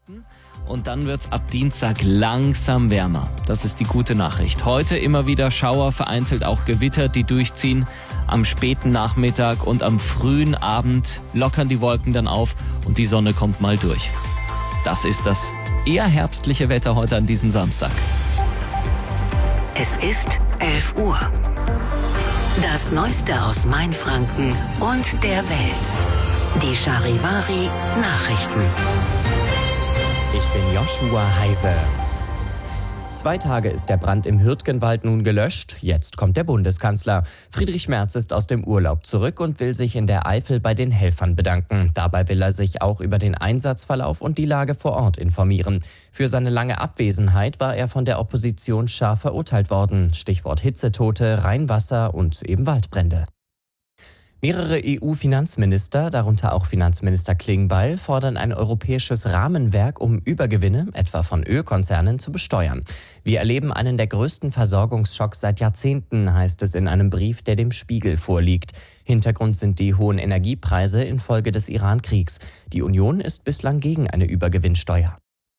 Westen. Und dann wird es ab Dienstag langsam wärmer. Das ist die gute Nachricht. Heute immer wieder Schauer, vereinzelt auch Gewitter, die durchziehen. Am späten Nachmittag und am frühen Abend lockern die Wolken dann auf und die Sonne kommt mal durch. Das ist das eher herbstliche Wetter heute an diesem Samstag. Es ist 11 Uhr. Das Neueste aus Mainfranken und der Welt. Die Charivari Nachrichten. Ich bin Joshua Heise. 2 Tage ist der Brand im Hürtgenwald nun gelöscht. Jetzt kommt der Bundeskanzler. Friedrich Merz ist aus dem Urlaub zurück und will sich in der Eifel bei den Helfern bedanken. Dabei will er sich auch über den Einsatzverlauf und die Lage vor Ort informieren. Für seine lange Abwesenheit war er von der Opposition scharf verurteilt worden. Stichwort Hitzetote, Rheinwasser und eben Waldbrände. Mehrere EU-Finanzminister, darunter auch Finanzminister Klingbeil, fordern ein europäisches Rahmenwerk, um Übergewinne, etwa von Ölkonzernen, zu besteuern. Wir erleben einen der größten Versorgungsschocks seit Jahrzehnten, heißt es in einem Brief, der dem Spiegel vorliegt. Hintergrund sind die hohen Energiepreise infolge des Iran-Kriegs. Die Union ist bislang gegen eine Übergewinnsteuer.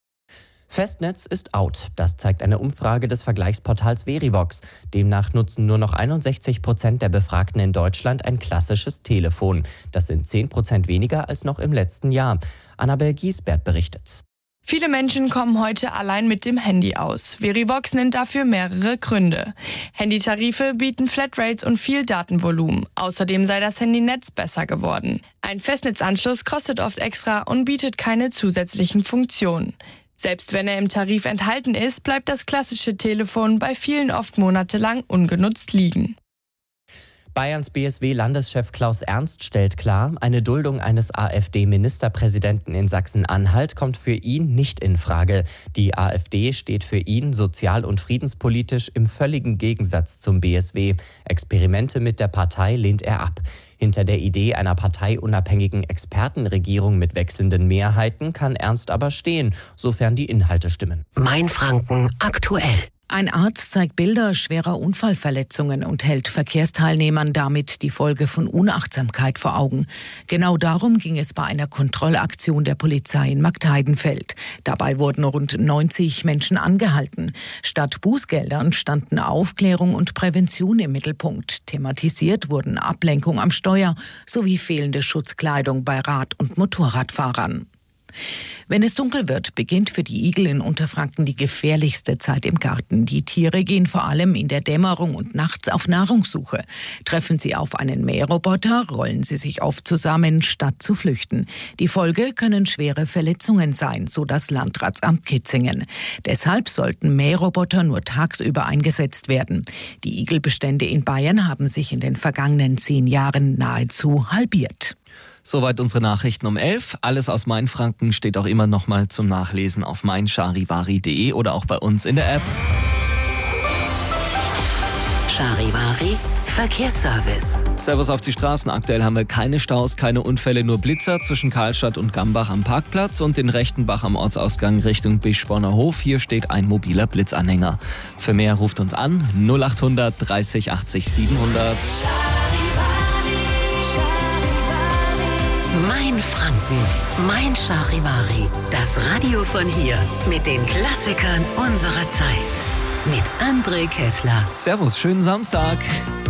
Festnetz ist out. Das zeigt eine Umfrage des Vergleichsportals Verivox. Demnach nutzen nur noch 61% der Befragten in Deutschland ein klassisches Telefon. Das sind 10% weniger als noch im letzten Jahr. Annabel Giesbert berichtet. Viele Menschen kommen heute allein mit dem Handy aus. Verivox nennt dafür mehrere Gründe. Handytarife bieten Flatrates und viel Datenvolumen. Außerdem sei das Handynetz besser geworden. Ein Festnetzanschluss kostet oft extra und bietet keine zusätzlichen Funktionen. Selbst wenn er im Tarif enthalten ist, bleibt das klassische Telefon bei vielen oft monatelang ungenutzt liegen. Bayerns BSW-Landeschef Klaus Ernst stellt klar, eine Duldung eines AfD-Ministerpräsidenten in Sachsen-Anhalt kommt für ihn nicht in Frage. Die AfD steht für ihn sozial- und friedenspolitisch im völligen Gegensatz zum BSW. Experimente mit der Partei lehnt er ab. Hinter der Idee einer parteiunabhängigen Expertenregierung mit wechselnden Mehrheiten kann Ernst aber stehen, sofern die Inhalte stimmen. Mainfranken aktuell. Ein Arzt zeigt Bilder schwerer Unfallverletzungen und hält Verkehrsteilnehmern damit die Folge von Unachtsamkeit vor Augen. Genau darum ging es bei einer Kontrollaktion der Polizei in Marktheidenfeld. Dabei wurden rund 90 Menschen angehalten. Statt Bußgeldern standen Aufklärung und Prävention im Mittelpunkt. Thematisiert wurden Ablenkung am Steuer sowie fehlende Schutzkleidung bei Rad- und Motorradfahrern. Wenn es dunkel wird, beginnt für die Igel in Unterfranken die gefährlichste Zeit im Garten. Die Tiere gehen vor allem in der Dämmerung und nachts auf Nahrungssuche. Treffen sie auf einen Mähroboter, rollen sie sich oft zusammen, statt zu flüchten. Die Folge können schwere Verletzungen sein, so das Landratsamt Kitzingen. Deshalb sollten Mähroboter nur tagsüber eingesetzt werden. Die Igelbestände in Bayern haben sich in den vergangenen 10 Jahren nahezu halbiert. Soweit unsere Nachrichten um 11. Alles aus Mainfranken steht auch immer noch mal zum Nachlesen auf meincharivari.de oder auch bei uns in der App. Charivari Verkehrsservice. Servus auf die Straßen. Aktuell haben wir keine Staus, keine Unfälle, nur Blitzer zwischen Karlstadt und Gambach am Parkplatz und den Rechtenbach am Ortsausgang Richtung Bischborner Hof. Hier steht ein mobiler Blitzanhänger. Für mehr ruft uns an 0800 30 80 700. Mainfranken, Mein Charivari. Das Radio von hier mit den Klassikern unserer Zeit. Mit André Kessler. Servus, schönen Samstag.